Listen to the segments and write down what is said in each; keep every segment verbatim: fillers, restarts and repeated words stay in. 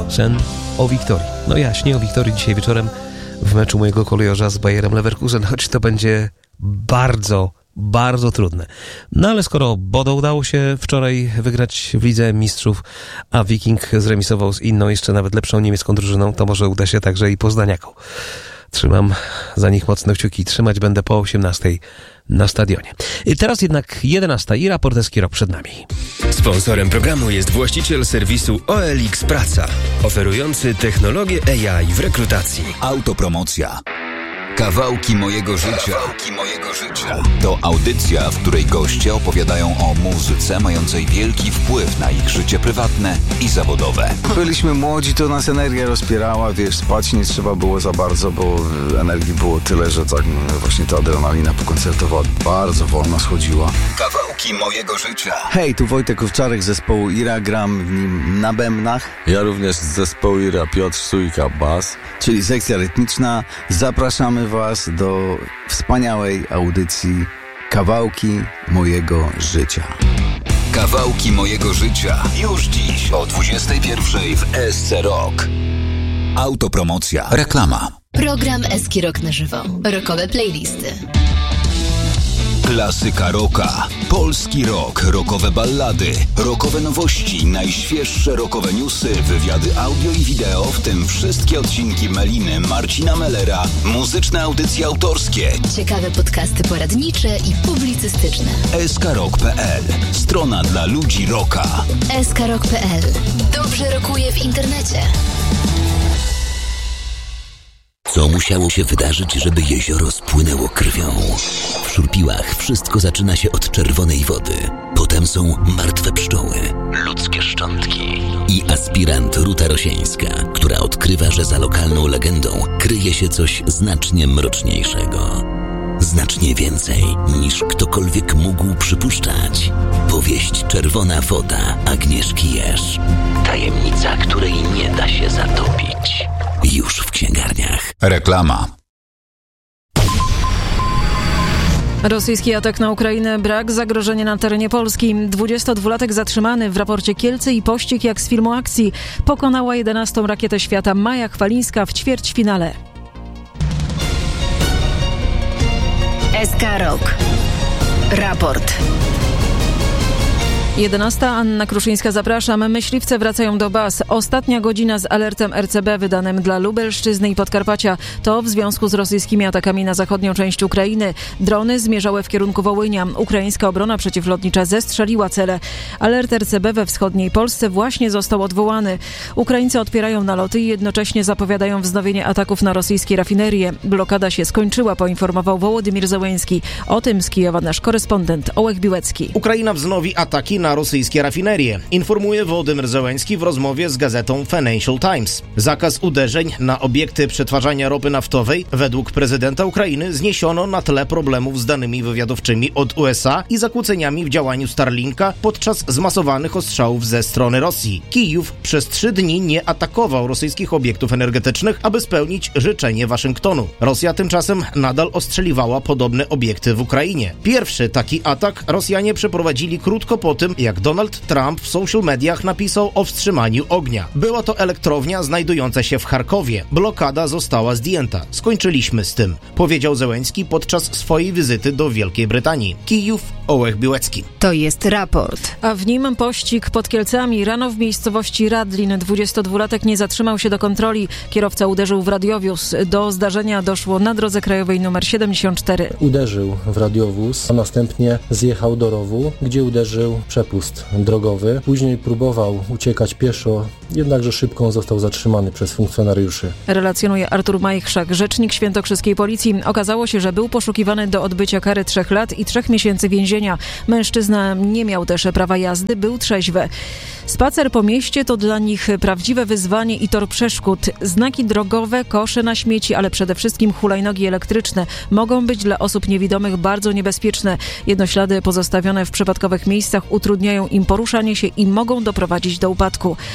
Sen o Wiktorii. No ja śnię o Wiktorii dzisiaj wieczorem w meczu mojego kolejorza z Bayerem Leverkusen, choć to będzie bardzo, bardzo trudne. No ale skoro Bodo udało się wczoraj wygrać w Lidze Mistrzów, a Wiking zremisował z inną, jeszcze nawet lepszą niemiecką drużyną, to może uda się także i poznaniakom. Trzymam za nich mocne kciuki. Trzymać będę po osiemnastej na stadionie. I teraz jednak jedenasta i raporterski rok przed nami. Sponsorem programu jest właściciel serwisu O L X Praca, oferujący technologię A I w rekrutacji. Autopromocja. Kawałki mojego życia. Kawałki mojego życia. To audycja, w której goście opowiadają o muzyce mającej wielki wpływ na ich życie prywatne i zawodowe. Byliśmy młodzi, to nas energia rozpierała, wiesz, spać nie trzeba było za bardzo, bo energii było tyle, że tak właśnie ta adrenalina pokoncertowa bardzo wolno schodziła. Kawałki mojego życia. Hej, tu Wojtek Owczarek z zespołu Ira, gram w nim na bębnach. Ja również z zespołu Ira, Piotr Sujka, bas. Czyli sekcja rytmiczna. Zapraszamy Was do wspaniałej audycji Kawałki mojego życia. Kawałki mojego życia. Już dziś o dwudziestej pierwszej w S C Rock. Autopromocja. Reklama. Program Eski Rock na żywo. Rockowe playlisty. Klasyka rocka, polski rock, rockowe ballady, rockowe nowości, najświeższe rockowe newsy, wywiady audio i wideo, w tym wszystkie odcinki Meliny, Marcina Mellera, muzyczne audycje autorskie, ciekawe podcasty poradnicze i publicystyczne. S K rock kropka P L. Strona dla ludzi rocka. S K rock kropka P L. Dobrze rockuje w internecie. Co musiało się wydarzyć, żeby jezioro spłynęło krwią? W Szurpiłach wszystko zaczyna się od czerwonej wody. Potem są martwe pszczoły, ludzkie szczątki i aspirant Ruta Rosieńska, która odkrywa, że za lokalną legendą kryje się coś znacznie mroczniejszego. Znacznie więcej niż ktokolwiek mógł przypuszczać. Powieść Czerwona woda Agnieszki Jerz. Tajemnica, której nie da się zatopić. Już w księgarniach. Reklama. Rosyjski atak na Ukrainę, brak zagrożenia na terenie Polski. dwudziestodwulatek zatrzymany w raporcie Kielce i pościg jak z filmu akcji. Pokonała jedenastą rakietę świata Maja Chwalińska w ćwierćfinale. S K Rock. Raport. jedenasta. Anna Kruszyńska, zapraszam. Myśliwce wracają do baz. Ostatnia godzina z alertem R C B wydanym dla Lubelszczyzny i Podkarpacia. To w związku z rosyjskimi atakami na zachodnią część Ukrainy. Drony zmierzały w kierunku Wołynia. Ukraińska obrona przeciwlotnicza zestrzeliła cele. Alert R C B we wschodniej Polsce właśnie został odwołany. Ukraińcy odpierają naloty i jednocześnie zapowiadają wznowienie ataków na rosyjskie rafinerie. Blokada się skończyła, poinformował Wołodymyr Zełenski. O tym z Kijowa nasz korespondent Ołek Biłecki. Ukraina wznowi ataki na rosyjskie rafinerie, informuje Wołodymyr Zełenski w rozmowie z gazetą Financial Times. Zakaz uderzeń na obiekty przetwarzania ropy naftowej według prezydenta Ukrainy zniesiono na tle problemów z danymi wywiadowczymi od U S A i zakłóceniami w działaniu Starlinka podczas zmasowanych ostrzałów ze strony Rosji. Kijów przez trzy dni nie atakował rosyjskich obiektów energetycznych, aby spełnić życzenie Waszyngtonu. Rosja tymczasem nadal ostrzeliwała podobne obiekty w Ukrainie. Pierwszy taki atak Rosjanie przeprowadzili krótko po tym, jak Donald Trump w social mediach napisał o wstrzymaniu ognia. Była to elektrownia znajdująca się w Charkowie. Blokada została zdjęta. Skończyliśmy z tym, powiedział Zełenski podczas swojej wizyty do Wielkiej Brytanii. Kijów, Ołek Biłecki. To jest raport. A w nim pościg pod Kielcami. Rano w miejscowości Radlin dwudziestodwulatek nie zatrzymał się do kontroli. Kierowca uderzył w radiowóz. Do zdarzenia doszło na drodze krajowej nr siedemdziesiąt cztery. Uderzył w radiowóz, a następnie zjechał do rowu, gdzie uderzył przepust drogowy. Później próbował uciekać pieszo, jednakże szybko został zatrzymany przez funkcjonariuszy. Relacjonuje Artur Majchrzak, rzecznik świętokrzyskiej policji. Okazało się, że był poszukiwany do odbycia kary trzech lat i trzech miesięcy więzienia. Mężczyzna nie miał też prawa jazdy, był trzeźwy. Spacer po mieście to dla nich prawdziwe wyzwanie i tor przeszkód. Znaki drogowe, kosze na śmieci, ale przede wszystkim hulajnogi elektryczne mogą być dla osób niewidomych bardzo niebezpieczne. Jednoślady pozostawione w przypadkowych miejscach utrudniają im poruszanie się i mogą doprowadzić do upadku. O szczegółach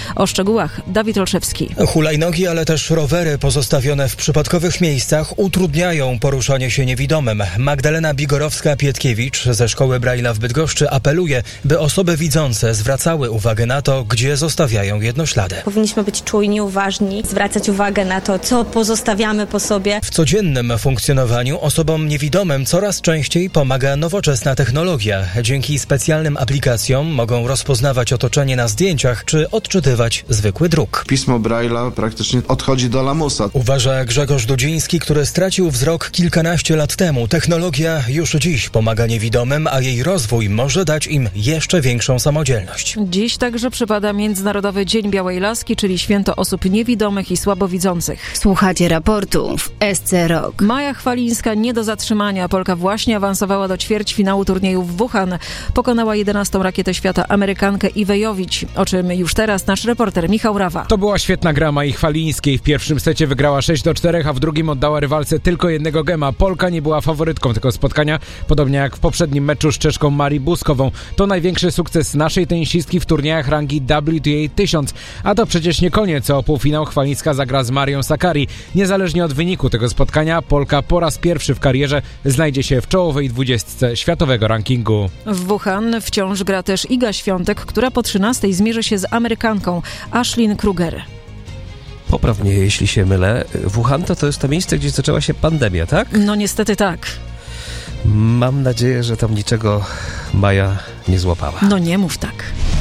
szczegółach Dawid Olszewski. Hulajnogi, ale też rowery pozostawione w przypadkowych miejscach utrudniają poruszanie się niewidomym. Magdalena Bigorowska-Pietkiewicz ze Szkoły Braille'a w Bydgoszczy apeluje, by osoby widzące zwracały uwagę na to, gdzie zostawiają jednoślady. Powinniśmy być czujni, uważni, zwracać uwagę na to, co pozostawiamy po sobie. W codziennym funkcjonowaniu osobom niewidomym coraz częściej pomaga nowoczesna technologia. Dzięki specjalnym aplikacjom mogą rozpoznawać otoczenie na zdjęciach czy odczytywać zwykły druk. Pismo Braille'a praktycznie odchodzi do lamusa. Uważa Grzegorz Dudziński, który stracił wzrok kilkanaście lat temu. Technologia już dziś pomaga niewidomym, a jej rozwój może dać im jeszcze większą samodzielność. Dziś także przypada Międzynarodowy Dzień Białej Laski, czyli święto osób niewidomych i słabowidzących. Słuchacie raportu w S C Rock. Maja Chwalińska nie do zatrzymania. Polka właśnie awansowała do ćwierćfinału turnieju w Wuhan. Pokonała jedenastą rakietę świata Amerykankę Iwę Jowicz, o czym już teraz nasz reporter Michał Rawa. To była świetna gra Mai Chwalińskiej. W pierwszym secie wygrała sześć do czterech, a w drugim oddała rywalce tylko jednego gema. Polka nie była faworytką tego spotkania, podobnie jak w poprzednim meczu z Czeszką Marii Buskową. To największy sukces naszej tenisistki w turniejach rangi W T A tysiąc. A to przecież nie koniec, o półfinał Chwalińska zagra z Marią Sakkari. Niezależnie od wyniku tego spotkania, Polka po raz pierwszy w karierze znajdzie się w czołowej dwudziestce światowego rankingu. W Wuhan wciąż gra też Iga Świątek, która po trzynastej zmierzy się z Amerykanką Ashlyn Kruger. Popraw mnie, jeśli się mylę. Wuhan to, to jest to miejsce, gdzie zaczęła się pandemia, tak? No niestety tak. Mam nadzieję, że tam niczego Maja nie złapała. No nie mów tak.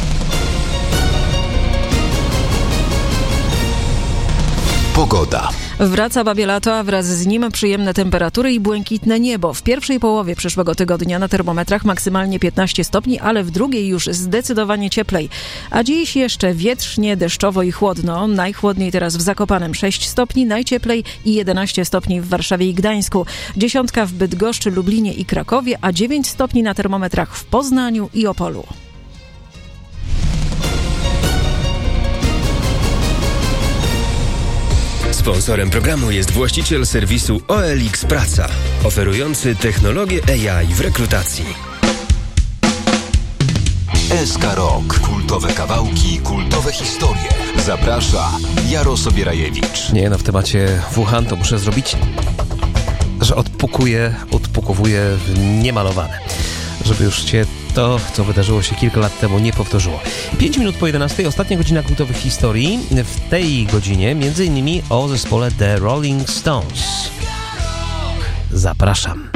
Pogoda. Wraca babie lato, a wraz z nim przyjemne temperatury i błękitne niebo. W pierwszej połowie przyszłego tygodnia na termometrach maksymalnie piętnaście stopni, ale w drugiej już zdecydowanie cieplej. A dziś jeszcze wietrznie, deszczowo i chłodno. Najchłodniej teraz w Zakopanem sześć stopni, najcieplej i jedenaście stopni w Warszawie i Gdańsku. Dziesiątka w Bydgoszczy, Lublinie i Krakowie, a dziewięć stopni na termometrach w Poznaniu i Opolu. Sponsorem programu jest właściciel serwisu O L X Praca, oferujący technologię A I w rekrutacji. S K Rock. Kultowe kawałki, kultowe historie. Zaprasza Jaro Sobierajewicz. Nie no, w temacie Wuhan to muszę zrobić, że odpukuje, odpukowuje w niemalowane. Żeby już cię to, co wydarzyło się kilka lat temu, nie powtórzyło. Pięć minut po jedenastej, ostatnia godzina kultowych historii. W tej godzinie między innymi o zespole The Rolling Stones. Zapraszam.